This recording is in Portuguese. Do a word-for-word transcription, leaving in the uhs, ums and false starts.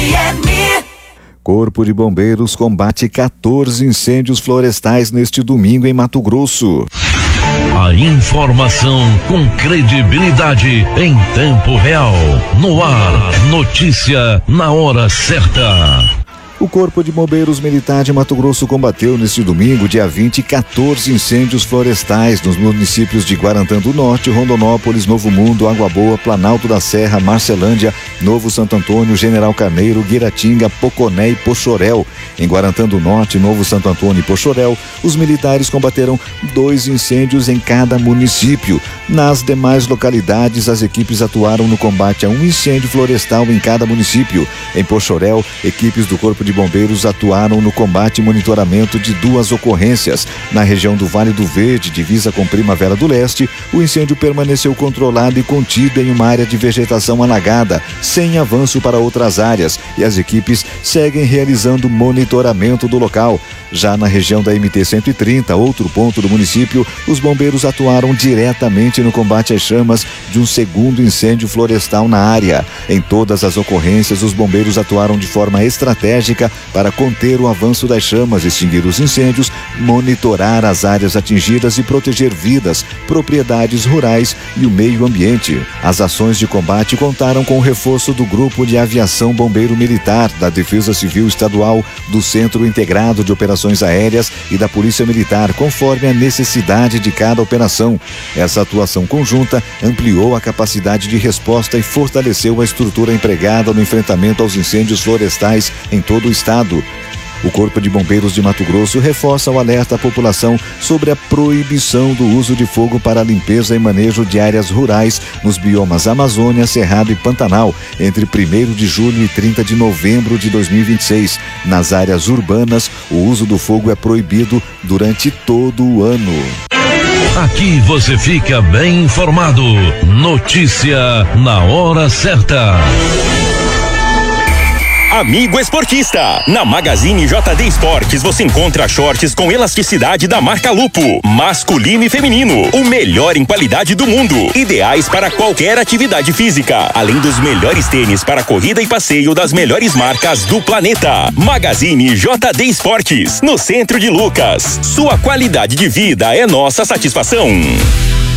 M. Corpo de Bombeiros combate quatorze incêndios florestais neste domingo em Mato Grosso. A informação com credibilidade em tempo real. No ar, notícia na hora certa. O Corpo de Bombeiros Militar de Mato Grosso combateu neste domingo, dia vinte, quatorze incêndios florestais nos municípios de Guarantã do Norte, Rondonópolis, Novo Mundo, Água Boa, Planalto da Serra, Marcelândia, Novo Santo Antônio, General Carneiro, Guiratinga, Poconé e Poxoréu. Em Guarantã do Norte, Novo Santo Antônio e Poxoréu, os militares combateram dois incêndios em cada município. Nas demais localidades, as equipes atuaram no combate a um incêndio florestal em cada município. Em Poxoréu, equipes do Corpo de Bombeiros atuaram no combate e monitoramento de duas ocorrências. Na região do Vale do Verde, divisa com Primavera do Leste, o incêndio permaneceu controlado e contido em uma área de vegetação alagada, sem avanço para outras áreas, e as equipes seguem realizando monitoramento do local. Já na região da M T cento e trinta, outro ponto do município, os bombeiros atuaram diretamente no combate às chamas de um segundo incêndio florestal na área. Em todas as ocorrências, os bombeiros atuaram de forma estratégica para conter o avanço das chamas, extinguir os incêndios, monitorar as áreas atingidas e proteger vidas, propriedades rurais e o meio ambiente. As ações de combate contaram com o reforço do Grupo de Aviação Bombeiro Militar, da Defesa Civil Estadual, do Centro Integrado de Operações Aéreas e da Polícia Militar, conforme a necessidade de cada operação. Essa atuação conjunta ampliou a capacidade de resposta e fortaleceu a estrutura empregada no enfrentamento aos incêndios florestais em todo o estado. O Corpo de Bombeiros de Mato Grosso reforça o alerta à população sobre a proibição do uso de fogo para a limpeza e manejo de áreas rurais nos biomas Amazônia, Cerrado e Pantanal, entre primeiro de julho e trinta de novembro de dois mil e vinte e seis. Nas áreas urbanas, o uso do fogo é proibido durante todo o ano. Aqui você fica bem informado. Notícia na hora certa. Amigo esportista, na Magazine J D Esportes você encontra shorts com elasticidade da marca Lupo, masculino e feminino, o melhor em qualidade do mundo, ideais para qualquer atividade física, além dos melhores tênis para corrida e passeio das melhores marcas do planeta. Magazine J D Esportes, no centro de Lucas. Sua qualidade de vida é nossa satisfação.